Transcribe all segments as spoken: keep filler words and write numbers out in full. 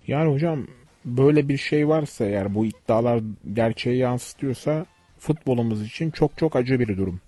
Yani hocam böyle bir şey varsa eğer bu iddialar gerçeği yansıtıyorsa futbolumuz için çok çok acı bir durum.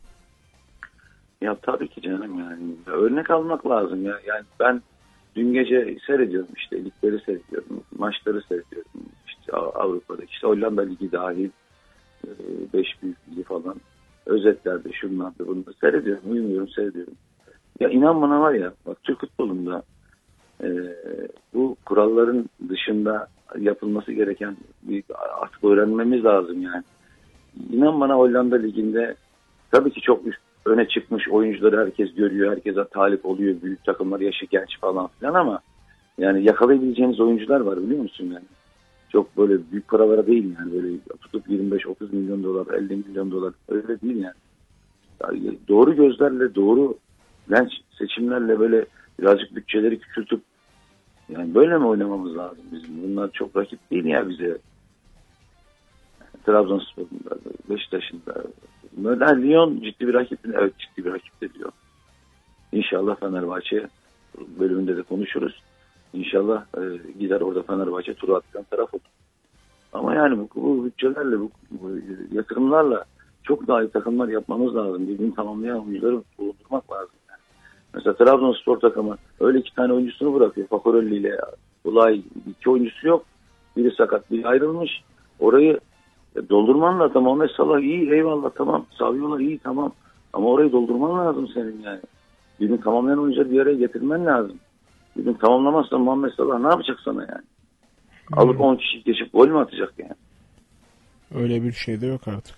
Ya tabii ki canım yani. Örnek almak lazım ya. Yani ben dün gece seyrediyorum işte ligleri seyrediyorum. Maçları seyrediyorum. İşte Avrupa'da işte Hollanda Ligi dahil beş büyük ligi falan. Özetlerde şunlarda bunu da seyrediyorum. Uyumuyorum seyrediyorum. Ya inan bana var ya bak Türk futbolunda e, bu kuralların dışında yapılması gereken bir artık öğrenmemiz lazım yani. İnan bana Hollanda Ligi'nde tabii ki çok üst, öne çıkmış oyuncuları herkes görüyor. Herkese talip oluyor. Büyük takımlar yaşı genç falan filan ama yani yakalayabileceğiniz oyuncular var biliyor musun yani? Çok böyle büyük paralara değil yani. Böyle tutup yirmi beş otuz milyon dolar, elli milyon dolar öyle değil yani. Yani doğru gözlerle, doğru genç seçimlerle böyle birazcık bütçeleri küçültüp yani böyle mi oynamamız lazım bizim? Bunlar çok rakip değil ya bize. Trabzonspor'un da, Beşiktaş'ın da. Böyle Lyon ciddi bir rakip mi? Evet ciddi bir rakip de Lyon. İnşallah Fenerbahçe bölümünde de konuşuruz. İnşallah e, gider orada Fenerbahçe turu attıran taraf olur. Ama yani bu, bu bütçelerle, bu, bu yatırımlarla çok daha iyi takımlar yapmamız lazım. Birbirini tamamlayan oyuncuları bulundurmak lazım. Yani. Mesela Trabzonspor takımı öyle iki tane oyuncusunu bırakıyor. Fakorelli ile Ulay iki oyuncusu yok. Biri sakat, biri ayrılmış. Orayı doldurman lazım. Muhammed Salah iyi, eyvallah tamam. Saviola iyi, tamam. Ama orayı doldurman lazım senin yani. Birbirini tamamlayan oyuncuları bir araya getirmen lazım. Birbirini tamamlamazsan Muhammed Salah ne yapacak sana yani? Alıp Öyle, on kişi geçip gol mü atacak yani? öyle bir şey de yok artık.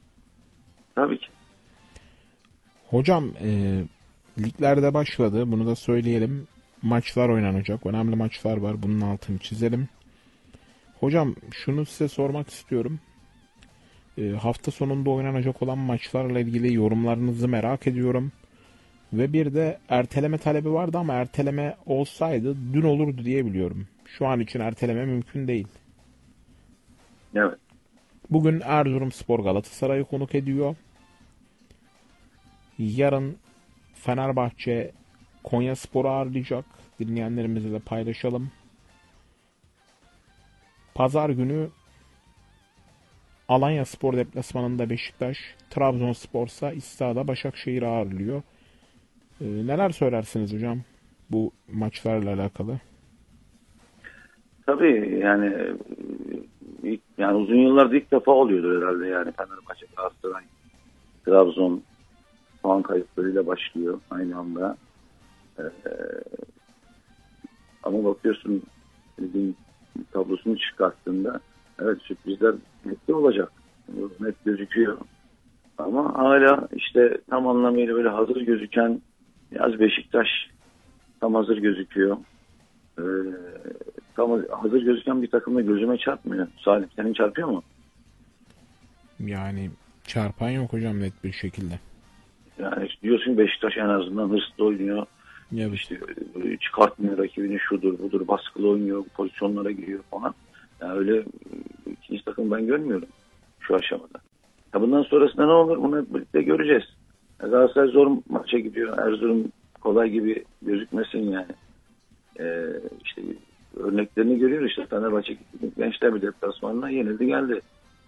Tabii ki. Hocam e, liglerde başladı. Bunu da söyleyelim. Maçlar oynanacak. Önemli maçlar var. Bunun altını çizelim. Hocam şunu size sormak istiyorum. E, hafta sonunda oynanacak olan maçlarla ilgili yorumlarınızı merak ediyorum. Ve bir de erteleme talebi vardı ama erteleme olsaydı dün olurdu diye biliyorum. Şu an için erteleme mümkün değil. Evet. Bugün Erzurumspor Galatasaray'ı konuk ediyor. Yarın Fenerbahçe Konyaspor'u ağırlayacak. Dinleyenlerimizle de paylaşalım. Pazar günü Alanyaspor deplasmanında Beşiktaş, Trabzonspor'sa İstiha'da Başakşehir ağırlıyor. Ee, neler söylersiniz hocam bu maçlarla alakalı? Tabii yani ilk, yani uzun yıllarda ilk defa oluyordur herhalde yani Fenerbahçe, Galatasaray, Trabzon puan kayıplarıyla başlıyor aynı anda. Ee, ama bakıyorsun ligin tablosunu çıkarttığında evet sürprizler net de olacak. Net gözüküyor. Ama hala işte tam anlamıyla böyle hazır gözüken biraz Beşiktaş tam hazır gözüküyor. Ee, tam hazır gözüken bir takımla gözüme çarpmıyor. Salim senin çarpıyor mu? Yani çarpan yok hocam net bir şekilde. Yani işte diyorsun Beşiktaş en azından hırslı oynuyor. Evet. İşte e, çıkartmıyor rakibini şudur budur baskılı oynuyor pozisyonlara giriyor falan. Yani öyle e, ikinci takım ben görmüyorum şu aşamada. Ya bundan sonrasında ne olur bunu hep birlikte göreceğiz. Ya Galatasaray zor maça gidiyor. Erzurum kolay gibi gözükmesin yani. Ee, işte örneklerini görüyoruz işte Fenerbahçe gitti. Gençler bir deplasmanına yenildi geldi.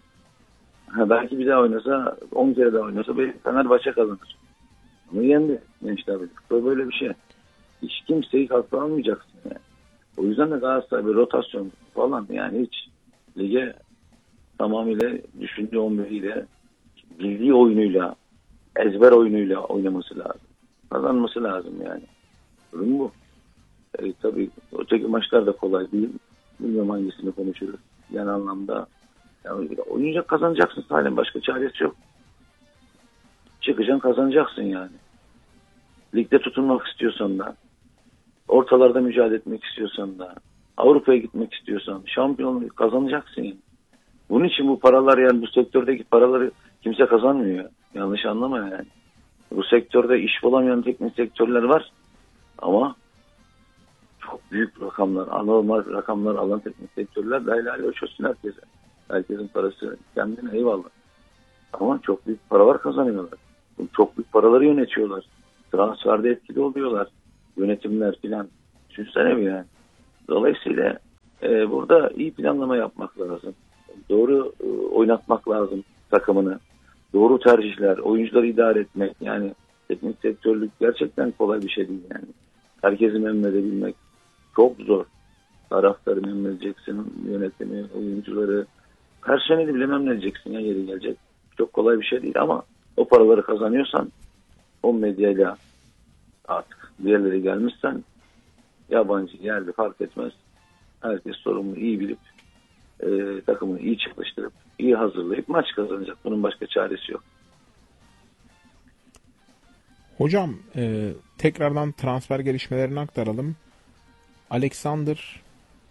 Ha, belki bir daha oynasa on kere daha oynasa belki Fenerbahçe kazanır. Ama yendi Gençler Birliği. Böyle bir şey. Hiç kimseyi haklı almayacaksın yani. O yüzden de Galatasaray bir rotasyon falan yani hiç lige tamamıyla düşündüğü on biriyle bildiği oyunuyla ezber oyunuyla oynaması lazım. Kazanması lazım yani. Durum bu. E, tabii öteki maçlar da kolay değil. Bilmiyorum hangisini konuşuruz. Yani anlamda yani oynayacak kazanacaksın Salim. Başka çaresi yok. Çıkacaksın kazanacaksın yani. Ligde tutunmak istiyorsan da ortalarda mücadele etmek istiyorsan da Avrupa'ya gitmek istiyorsan şampiyonluğu kazanacaksın yani. Bunun için bu paralar yani bu sektördeki paraları kimse kazanmıyor. Yanlış anlama yani. Bu sektörde iş bulamayan teknik sektörler var ama çok büyük rakamlar, anormal rakamlar alan teknik sektörler de helal ölçüsün herkese. Herkesin parası kendine eyvallah. Ama çok büyük paralar kazanıyorlar. Çok büyük paraları yönetiyorlar. Transferde etkili oluyorlar. Yönetimler filan. Düşünsene bir yani. Dolayısıyla e, burada iyi planlama yapmak lazım. Doğru e, oynatmak lazım takımını. Doğru tercihler, oyuncuları idare etmek. Yani teknik direktörlük gerçekten kolay bir şey değil yani. Herkesi memnun edebilmek çok zor. Taraftarı memnun edeceksin, yönetimi, oyuncuları. Personeli bile memnun edeceksin ya, yeri gelecek. Çok kolay bir şey değil ama o paraları kazanıyorsan, o medyayla artık bir yerlere gelmişsen, yabancı yerli fark etmez. Herkes sorumlu iyi bilip e, takımını iyi çalıştırıp iyi hazırlayıp maç kazanacak. Bunun başka çaresi yok. Hocam e, tekrardan transfer gelişmelerini aktaralım. Alexander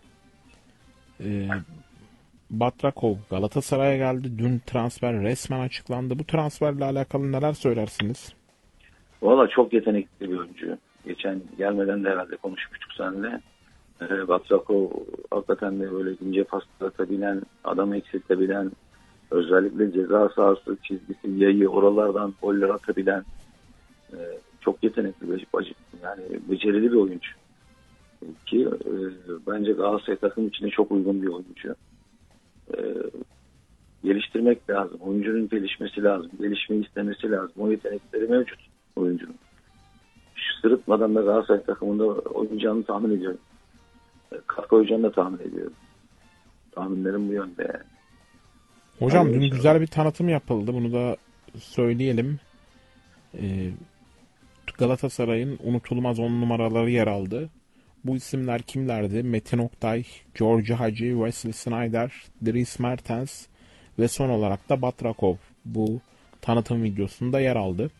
e, Batrakov Galatasaray'a geldi. Dün transfer resmen açıklandı. Bu transferle alakalı neler söylersiniz? Valla çok yetenekli bir oyuncu. Geçen gelmeden de herhalde konuşmuştuk seninle. E, Batrakov hakikaten de böyle ince paslar atabilen, adamı eksiltebilen, özellikle ceza sahası çizgisi, yayı oralardan goller atabilen e, çok yetenekli bir yani becerili bir oyuncu. Ki e, bence Galatasaray takım içinde çok uygun bir oyuncu. E, geliştirmek lazım. Oyuncunun gelişmesi lazım. Gelişmeyi istemesi lazım. O yetenekleri mevcut oyuncunun. Şu sırıtmadan da Galatasaray takımında oynayacağını tahmin ediyorum. E, katkı oynayacağını da tahmin ediyorum. Tahminlerim bu yönde yani. Hocam Hadi dün inşallah. güzel bir tanıtım yapıldı. Bunu da söyleyelim. Ee, Galatasaray'ın unutulmaz on numaraları yer aldı. Bu isimler kimlerdi? Metin Oktay, George Hagi, Wesley Sneijder, Dries Mertens ve son olarak da Batrakov bu tanıtım videosunda yer aldı.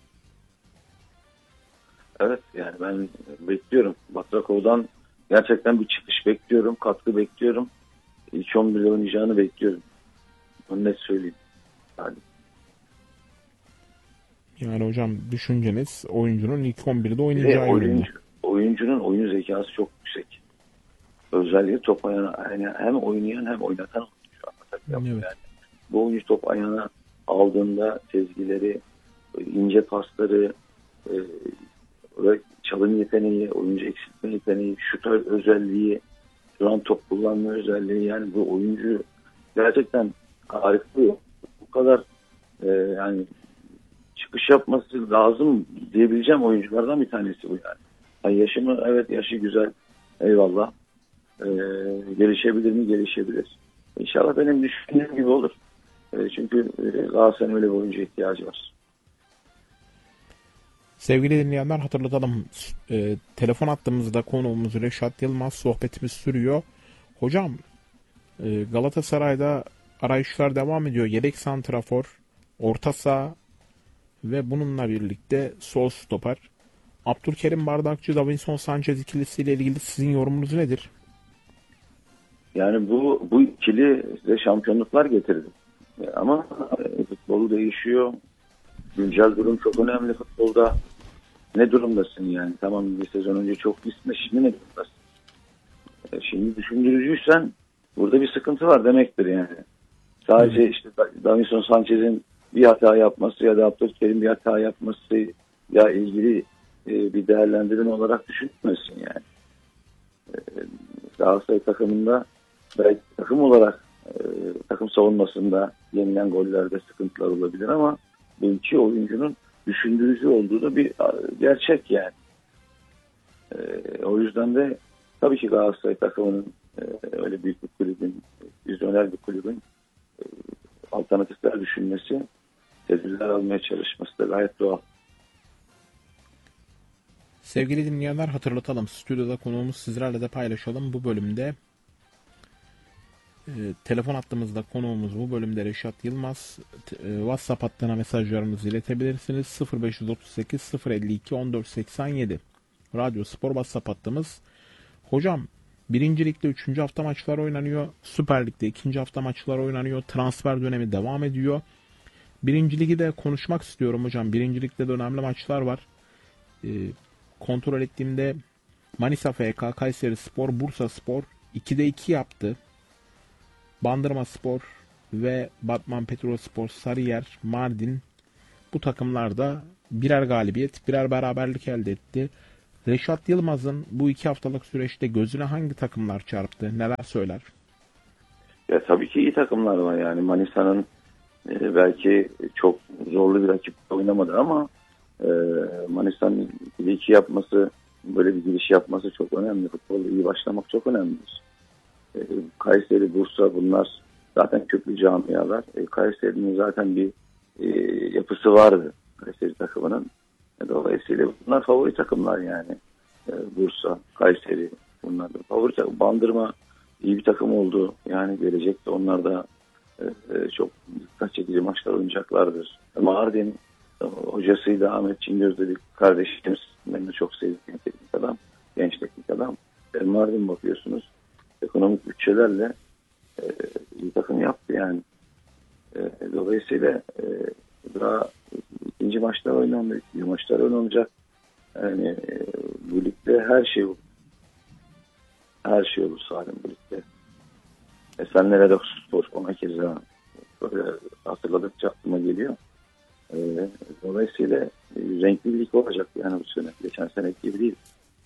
Evet yani ben bekliyorum. Batrakov'dan gerçekten bir çıkış bekliyorum. Katkı bekliyorum. İlk on birde oynayacağını bekliyorum. Onu net söyleyeyim. Yani, Yani hocam düşünceniz oyuncunun ilk on birde bir de oynayacağı yönünde. oyuncu, oyuncunun oyun zekası çok yüksek. Özellikle top ayağına yani hem oynayan hem oynatan oyuncu. Evet. Yani bu oyuncu top ayağına aldığında sezgileri, ince pasları, e, ve çalım yeteneği, oyuncu eksiltme yeteneği, şutör özelliği, şu an top kullanma özelliği, yani bu oyuncu gerçekten harika. Bu kadar e, yani çıkış yapması lazım diyebileceğim oyunculardan bir tanesi bu yani. yani yaşı mı? Evet, yaşı güzel. Eyvallah. E, gelişebilir mi? Gelişebilir. İnşallah benim düşündüğüm gibi olur. E, çünkü e, Galatasaray'ın öyle bir oyuncu ihtiyacı var. Sevgili dinleyenler hatırlatalım. E, telefon attığımızda konuğumuz Reşat Yılmaz, sohbetimiz sürüyor. Hocam e, Galatasaray'da arayışlar devam ediyor. Yedek santrafor, orta saha ve bununla birlikte sol stoper. Abdülkerim Bardakçı, Davinson Sanchez ikilisiyle ilgili sizin yorumunuz nedir? Yani bu bu ikili size şampiyonluklar getirdi. E, Ama e, futbolu değişiyor. Güncel durum çok önemli futbolda. Ne durumdasın yani? Tamam, bir sezon önce çok gitme, şimdi ne durumdasın? E, şimdi düşündürücüysen burada bir sıkıntı var demektir yani. Sadece Evet. işte Davinson Sanchez'in bir hata yapması ya da Abdülkerim bir hata yapması ya ilgili e, bir değerlendirme olarak düşünmesin yani. E, Galatasaray takımında belki takım olarak e, takım savunmasında yenilen gollerde sıkıntılar olabilir ama bu iki oyuncunun düşündürücü olduğu da bir gerçek yani. E, o yüzden de tabii ki Galatasaray takımının e, öyle büyük bir kulübün, vizyoner bir kulübün e, alternatifler düşünmesi, tedbirler almaya çalışması da gayet doğal. Sevgili dinleyenler hatırlatalım. Stüdyoda konuğumuz sizlerle de paylaşalım. Bu bölümde e, telefon hattımızda konuğumuz bu bölümde Reşat Yılmaz. E, WhatsApp hattına mesajlarınızı iletebilirsiniz. sıfır beş otuz sekiz sıfır elli iki on dört seksen yedi Radyo Spor WhatsApp hattımız. Hocam birinci Lig'de üçüncü hafta maçlar oynanıyor. Süper Lig'de ikinci hafta maçlar oynanıyor. Transfer dönemi devam ediyor. Birinci Lig'i de konuşmak istiyorum hocam. Birinci Lig'de de önemli maçlar var. E, kontrol ettiğimde Manisa F K, Kayseri Spor, Bursa Spor ikide iki yaptı. Bandırma Spor ve Batman Petrolspor, Sarıyer, Mardin bu takımlar da birer galibiyet, birer beraberlik elde etti. Reşat Yılmaz'ın bu iki haftalık süreçte gözüne hangi takımlar çarptı? Neler söyler? Ya tabii ki iyi takımlar var yani. Manisa'nın e, belki çok zorlu bir rakip oynamadı ama e, Manisa'nın bir iki yapması, böyle bir giriş yapması çok önemli. Futbolda iyi başlamak çok önemlidir. E, Kayseri, Bursa bunlar zaten köklü camialar. E, Kayseri'nin zaten bir e, yapısı vardı. Kayseri takımının. E, dolayısıyla bunlar favori takımlar yani. E, Bursa, Kayseri bunlar da favori takım. Bandırma iyi bir takım oldu. Yani gelecekte onlar da e, e, çok dikkat çekici maçlar oynayacaklardır. Mardin e, hocasıyla Ahmet Çingöz dedik kardeşimiz. Ben de çok sevdiğim teknik adam. Genç teknik adam. E, Mardin bakıyorsunuz. Ekonomik bütçelerle e, iyi takım yaptı yani. E, dolayısıyla e, daha ikinci maçlar oynandı. İkinci maçlar oynanacak. Yani e, bu ligde her şey olur. Her şey olur Salim bu ligde. Esenler'e spor ona keza böyle hatırladıkça aklıma geliyor. E, dolayısıyla e, renkli bir lig olacak yani bu sene. Geçen sene gibi değil.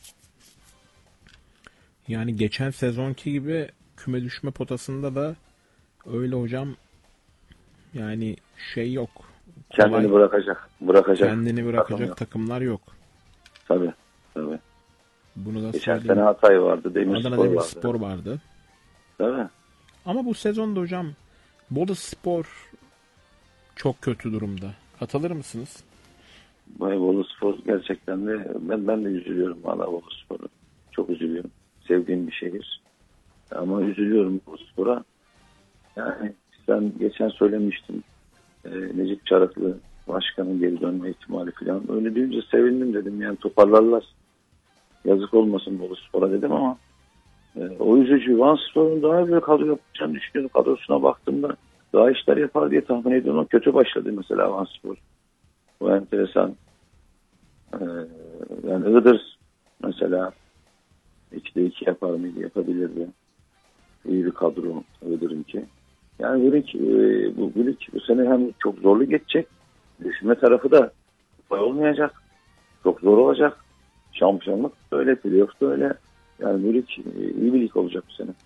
Yani geçen sezonki gibi küme düşme potasında da öyle hocam, yani şey yok. Kolay, Kendini bırakacak. Bırakacak. kendini bırakacak takım yok. takımlar yok. Tabii. Tabii. Bunu da Geçen söyleyeyim. sene Hatay vardı. Demirspor Adana vardı. Demirspor vardı. Tabii. Ama bu sezonda hocam Boluspor çok kötü durumda. Katılır mısınız? Boluspor gerçekten de ben, ben de üzülüyorum valla Boluspor'u. Çok üzülüyorum. Sevdiğim bir şehir. Ama üzülüyorum Boluspor'a. Yani sen geçen söylemiştin. E, Necip Çaraklı başkanın geri dönme ihtimali falan. Öyle deyince sevindim dedim. Yani toparlarlar. Yazık olmasın Boluspor'a dedim ama e, o üzücü. Vanspor'un daha büyük kadro yapacağını düşünüyorum. Kadrosuna baktığımda daha işler yapar diye tahmin ediyorum ama kötü başladı mesela Vanspor. Bu enteresan. Ee, yani Iğdır mesela ikide iki yapar mıydı? Yapabilirdi. İyi bir kadro Iğdır'ınki. Yani bu lig, e, bu, bu lig bu sene hem çok zorlu geçecek. Düşme tarafı da kolay olmayacak. Çok zor olacak. Şampiyonluk da öyle, playoff da öyle. Yani bu lig e, iyi bir lig olacak bu sene.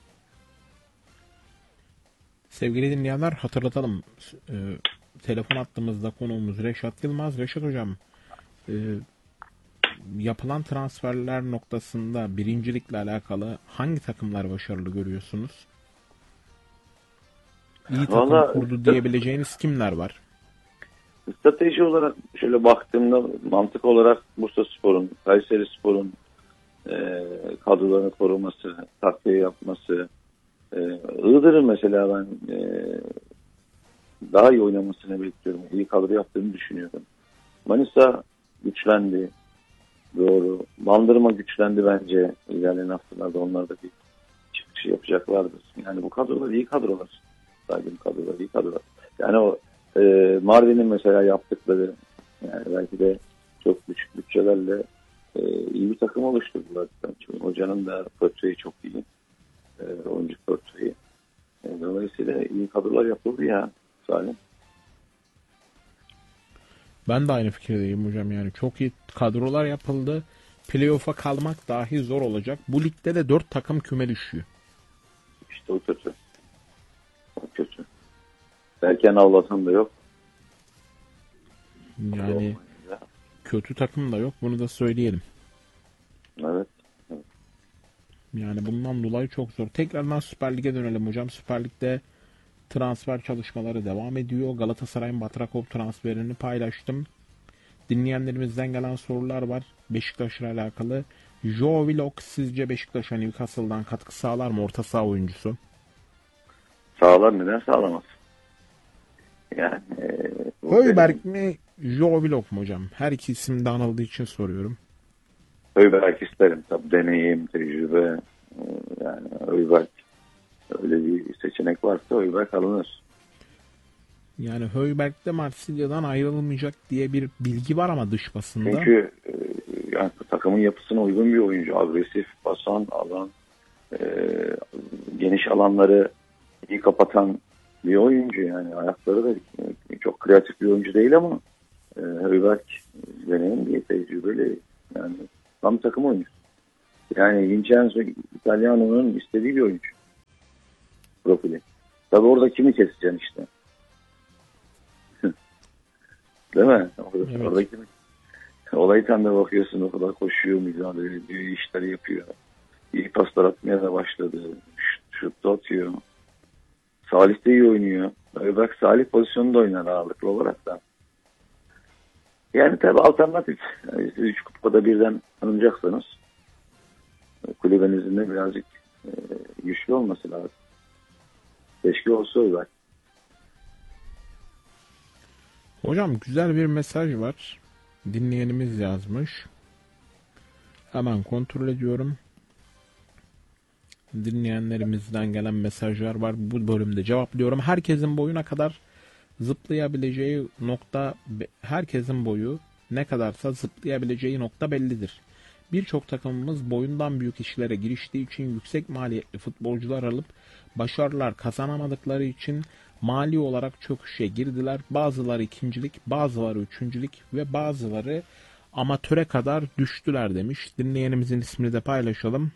Sevgili dinleyenler, hatırlatalım. E, telefon attığımızda konuğumuz Reşat Yılmaz. Reşat hocam, e, yapılan transferler noktasında birincilikle alakalı hangi takımlar başarılı görüyorsunuz? İyi takım Vallahi, kurdu diyebileceğiniz kimler var? strateji olarak şöyle baktığımda mantık olarak Bursaspor'un, Kayserispor'un e, kadrolarını koruması, takviye yapması, e, Iğdır'ın mesela ben e, daha iyi oynamasını bekliyorum. İyi kadro yaptığını düşünüyorum. Manisa güçlendi. Doğru. Bandırma güçlendi bence. İlerleyen haftalarda onlar da bir çıkışı yapacaklardır. Yani bu kadrolar iyi kadrolar. Saygın kadrolar, iyi kadrolar. Yani o e, Mardin'in mesela yaptıkları yani belki de çok küçük bütçelerle e, iyi bir takım oluşturdular. Çünkü hocanın da portföyü çok iyi. E, oyuncu portföyü. E, dolayısıyla iyi kadrolar yapıldı ya Salim. Ben de aynı fikirdeyim hocam, yani çok iyi kadrolar yapıldı. Playoff'a kalmak dahi zor olacak. Bu ligde de dört takım küme düşüyor. İşte o kötü. O kötü. Erken avlatan da yok. Yani kötü takım da yok. Bunu da söyleyelim. Evet. Yani bundan dolayı çok zor. Tekrardan Süper Lig'e dönelim hocam. Süper Lig'de transfer çalışmaları devam ediyor. Galatasaray'ın Batrakov transferini paylaştım. Dinleyenlerimizden gelen sorular var Beşiktaş'la alakalı. Joe Willock sizce Beşiktaş'a Newcastle'dan katkı sağlar mı, orta saha oyuncusu? Sağlar, neden sağlamaz? Yani e, Højberg mi, Joe Willock mu hocam? Her iki isim de anıldığı için soruyorum. Højberg isterim. Tabii deneyim, tecrübe, e, yani Højberg öyle bir seçenek varsa Højberg alınır. Yani Højberg'de Marsilya'dan ayrılmayacak diye bir bilgi var ama dış basında. Çünkü e, yani takımın yapısına uygun bir oyuncu. Agresif, basan, alan, e, geniş alanları iyi kapatan bir oyuncu yani. Ayakları da e, çok kreatif bir oyuncu değil ama e, Højberg deneyim bir tecrübeli. Yani Tam takım oyuncusu. Yani Vincenzo Italiano'nun istediği bir oyuncu profili. Tabii orada kimi keseceksin işte. Değil mi? Orada, Evet. orada kimi? Olayı tam da bakıyorsun, o kadar koşuyor, mücadele ediyor, işleri yapıyor. İyi paslar atmaya da başladı. Şut da atıyor. Salih de iyi oynuyor. Böyle bak, Salih pozisyonunda oynar ağırlıklı olarak da. Yani tabii alternatif. Yani siz üç kupada birden tanınacaksanız kulübenizin de birazcık e, güçlü olması lazım. Keşke olsa öyle. Hocam güzel bir mesaj var. Dinleyenimiz yazmış. Hemen kontrol ediyorum. Dinleyenlerimizden gelen mesajlar var. Bu bölümde cevaplıyorum. Herkesin boyuna kadar zıplayabileceği nokta, herkesin boyu ne kadarsa zıplayabileceği nokta bellidir. Birçok takımımız boyundan büyük işlere giriştiği için yüksek maliyetli futbolcular alıp başarılar kazanamadıkları için mali olarak çöküşe girdiler. Bazıları ikincilik, bazıları üçüncülük ve bazıları amatöre kadar düştüler demiş. Dinleyenimizin ismini de paylaşalım.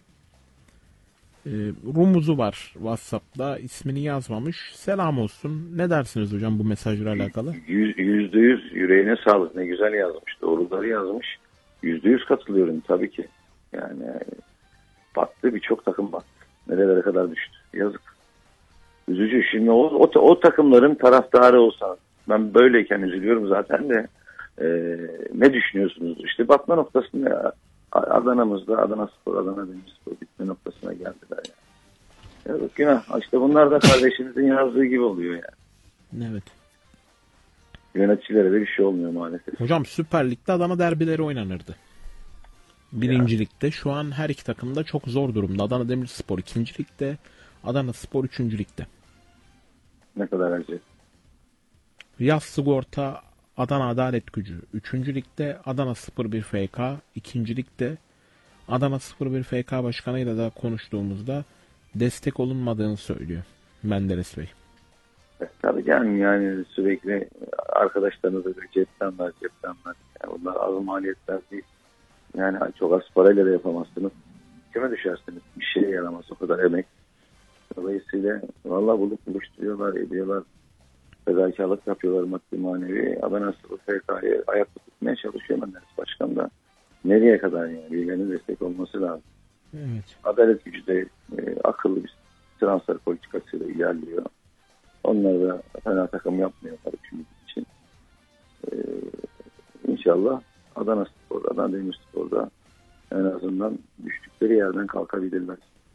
Ee, Rumuz'u var WhatsApp'ta, ismini yazmamış. Selam olsun. Ne dersiniz hocam bu mesajla alakalı? Yüz, yüzde yüz yüreğine sağlık. Ne güzel yazmış. Doğruları yazmış. Yüzde yüz katılıyorum tabii ki. Yani battı, birçok takım battı. Nerelere kadar düştü. Yazık. Üzücü. Şimdi o, o, o takımların taraftarı olsa, ben böyleyken üzülüyorum zaten de e, ne düşünüyorsunuz? İşte batma noktasında Adana'mızda Adana Spor, Adana Demirspor bitme noktasına geldiler yani. Evet, günah. İşte bunlar da kardeşimizin yazdığı gibi oluyor yani. Evet. Yöneticilere de bir şey olmuyor maalesef. Hocam Süper Lig'de Adana derbileri oynanırdı. Birincilikte şu an her iki takım da çok zor durumda. Adana Demirspor ikincilikte, Adana Spor üçüncülükte. Ne kadar acı. Riyaz Sigorta, Adana Adalet Gücü üçüncülükte, Adana sıfır bir F K ikincilikte. Adana sıfır bir F K başkanıyla da konuştuğumuzda destek olunmadığını söylüyor Menderes Bey. E, tabii canım, yani sürekli arkadaşlarınıza bir cepten var, cepten var. Yani bunlar az maliyetler değil. Yani çok az parayla da yapamazsınız. Kime düşersiniz? Bir şeye yaramaz o kadar emek. Dolayısıyla vallahi bulup buluşturuyorlar, ediyorlar. Fedakarlık yapıyorlar maddi manevi. Adana Spor F K'yı ayakta tutmaya çalışıyor Menderes Başkan da. Nereye kadar yani? Birilerinin destek olması lazım. Evet. Adalet Gücü de e, akıllı bir transfer politikasıyla ilerliyor. Onlar da fena takım yapmıyorlar üçüncü için. Ee, İnşallah Adana Spor, Adana Demirspor'da en azından düştükleri yerden kalkabilirler.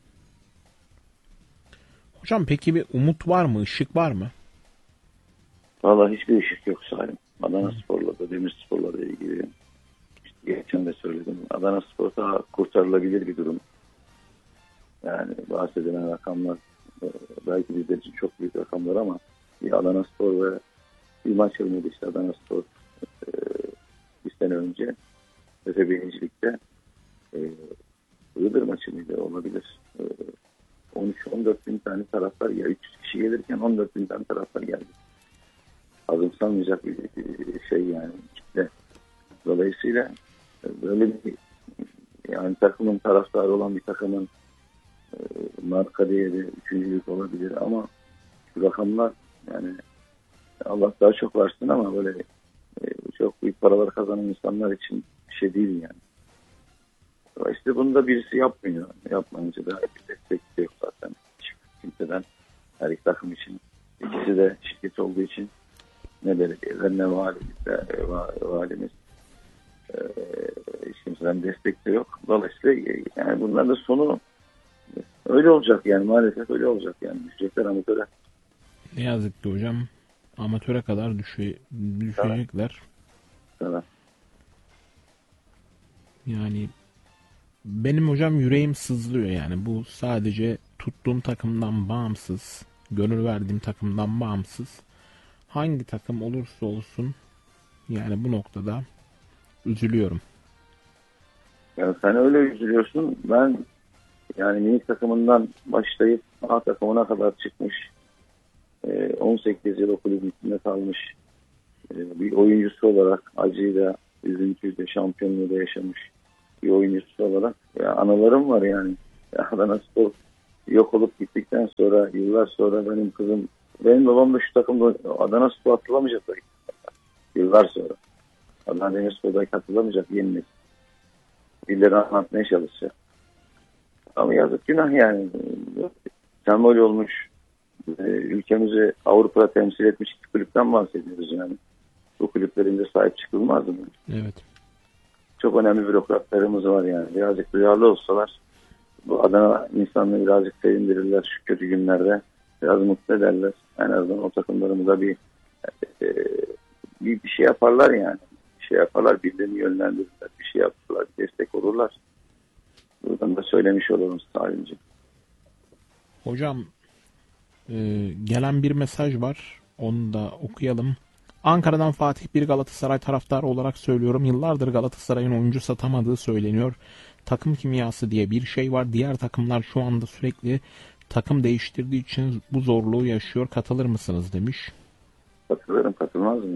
Hocam peki bir umut var mı? Işık var mı? Vallahi hiçbir ışık yok Salim. Adana Spor'la da Demirspor'la da ilgili. İşte geçen de söyledim. Adana Spor'da kurtarılabilir bir durum. Yani bahsedilen rakamlar e, belki bizler için çok büyük rakamlar ama bir Adana Spor ve bir maç oynadı işte Adana Spor e, bir sene önce Efe birincilikte e, Iğdır maçı mıydı olabilir. E, on üç on dört bin tane taraftar ya üç yüz kişi gelirken on dört bin tane taraftar geldi. Azımsanmayacak bir şey yani kitle. Dolayısıyla böyle bir yani takımın taraftarı olan bir takımın e, marka değeri üçüncülük olabilir ama şu rakamlar yani Allah daha çok varsın ama böyle e, çok büyük paralar kazanan insanlar için bir şey değil yani. İşte bunu da birisi yapmıyor. Yapmayınca da bir destek yok zaten. Kimseden her iki takım için. İkisi de şirket olduğu için ne belediyeler ne valimiz, de, valimiz e, hiç kimseden destek de yok. Dolayısıyla yani bunların da sonu öyle olacak yani maalesef öyle olacak yani düşecekler amatöre. Ne yazık ki hocam amatöre kadar düşe, düşecekler. Evet. Yani benim hocam yüreğim sızlıyor yani bu sadece tuttuğum takımdan bağımsız, gönül verdiğim takımdan bağımsız. Hangi takım olursa olsun yani bu noktada üzülüyorum. Yani sen öyle üzülüyorsun. Ben yani minik takımından başlayıp A takımına kadar çıkmış on sekiz yıl o kulübün içinde kalmış bir oyuncusu olarak acıyla, üzüntüyle, şampiyonluğu da yaşamış bir oyuncusu olarak ya anılarım var yani. Ya Adanaspor yok olup gittikten sonra, yıllar sonra benim kızım, benim babam da şu takımda Adanaspor hatırlamayacak. Yıllar sonra. Adana Demirspor'da katılamayacak yeni nesil. Birileri anlatmaya çalışacak. Ama yazık günah yani. Sembol olmuş, ülkemizi Avrupa'da temsil etmiş iki kulüpten bahsediyoruz yani. Bu kulüplerin de sahip çıkılmaz mı? Evet. Çok önemli bürokratlarımız var yani. Birazcık duyarlı olsalar bu Adana insanları birazcık sevindirirler şu kötü günlerde. Biraz mutlu ederler. En azından o takımlarımıza bir e, bir, bir şey yaparlar yani. Bir şey yaparlar, birilerini yönlendirirler. Bir şey yaparlar, destek olurlar. Buradan da söylemiş olalım Salimciğim. Hocam e, gelen bir mesaj var. Onu da okuyalım. Ankara'dan Fatih, bir Galatasaray taraftarı olarak söylüyorum. Yıllardır Galatasaray'ın oyuncu satamadığı söyleniyor. Takım kimyası diye bir şey var. Diğer takımlar şu anda sürekli takım değiştirdiği için bu zorluğu yaşıyor. Katılır mısınız demiş. Katılırım, katılmaz mı?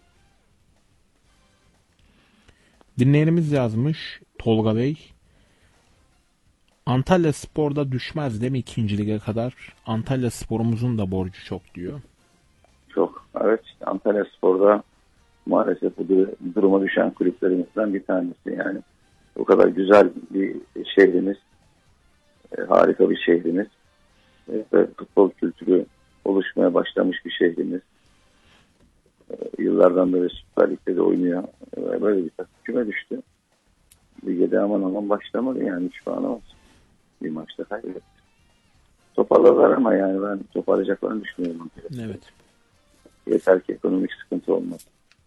Dinleyenimiz yazmış. Tolga Bey. Antalya Spor'da düşmez değil mi ikinci lige kadar? Antalya Spor'umuzun da borcu çok diyor. Çok. Evet. Antalya Spor'da maalesef bu duruma düşen kulüplerimizden bir tanesi. Yani o kadar güzel bir şehrimiz. E, harika bir şehrimiz. E, ve futbol kültürü oluşmaya başlamış bir şehrimiz. E, yıllardan beri Süper Lig'de de oynuyor. E, böyle bir takım küme düştü. Lige de aman aman başlamadı yani. Üç puan olsun. Bir maçta kaybetti. Toparlarlar ama yani ben toparlayacaklarını düşünüyorum. Evet. Yeter ki ekonomik sıkıntı olmaz.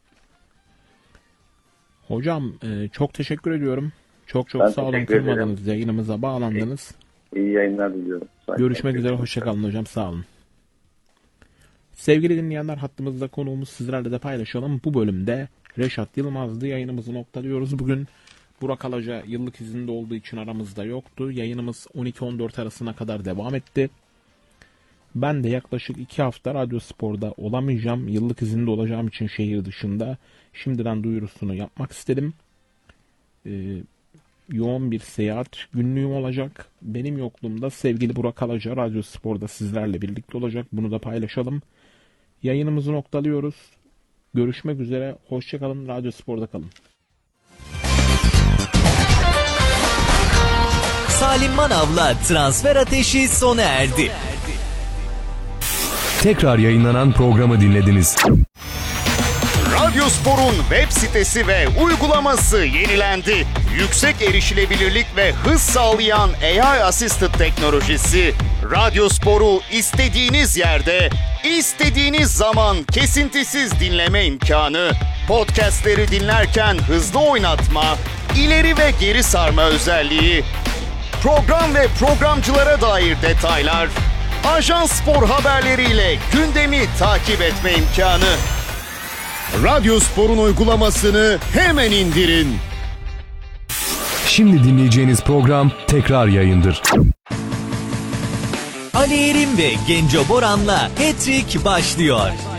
Hocam e, çok teşekkür ediyorum. Çok çok Ben sağ olun, kırmadınız, yayınımıza bağlandınız. İyi, iyi yayınlar diliyorum. Sayın Görüşmek üzere, hoşça kalın hocam, sağ olun. Sevgili dinleyenler, hattımızda konuğumuz, sizlerle de paylaşalım. Bu bölümde Reşat Yılmaz'dı. Yayınımızı noktalıyoruz. Bugün Burak Alaca yıllık izinde olduğu için aramızda yoktu. Yayınımız on iki on dört arasına kadar devam etti. Ben de yaklaşık iki hafta Radyospor'da olamayacağım. Yıllık izinde olacağım için şehir dışında. Şimdiden duyurusunu yapmak istedim. Ee, yoğun bir seyahat günlüğüm olacak. Benim yokluğumda sevgili Burak Alaca Radyospor'da sizlerle birlikte olacak. Bunu da paylaşalım. Yayınımızı noktalıyoruz. Görüşmek üzere. Hoşçakalın. Radyospor'da kalın. Salim Manav'la Transfer Ateşi sona erdi. Tekrar yayınlanan programı dinlediniz. Radyospor'un web sitesi ve uygulaması yenilendi. Yüksek erişilebilirlik ve hız sağlayan A I Assisted teknolojisi Radyospor'u istediğiniz yerde, istediğiniz zaman kesintisiz dinleme imkanı, podcastleri dinlerken hızlı oynatma, ileri ve geri sarma özelliği, program ve programcılara dair detaylar, Ajans Spor haberleriyle gündemi takip etme imkanı. Radyospor'un uygulamasını hemen indirin. Şimdi dinleyeceğiniz program tekrar yayındır. Ali Erim ve Genco Boran'la Hat-Trick başlıyor.